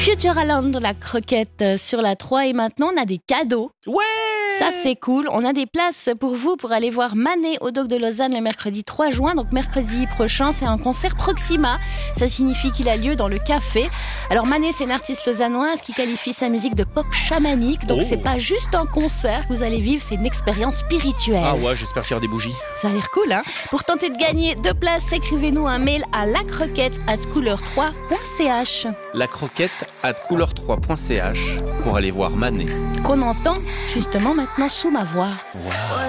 Futureland, la croquette sur la 3. Et maintenant, on a des cadeaux. Ouais! Ça, c'est cool. On a des places pour vous pour aller voir Manet au Dock de Lausanne le mercredi 3 juin. Donc, mercredi prochain, c'est un concert Proxima. Ça signifie qu'il a lieu dans le café. Alors, Manet, c'est une artiste lausannoise qui qualifie sa musique de pop chamanique. Donc, c'est pas juste un concert que vous allez vivre, c'est une expérience spirituelle. Ah ouais, j'espère qu'il y aura des bougies. Ça a l'air cool, hein? Pour tenter de gagner 2 places, écrivez-nous un mail à lacroquette@couleur3.ch. Lacroquette@couleur3.ch pour aller voir Manet. Qu'on entend justement maintenant sous ma voix. Wow.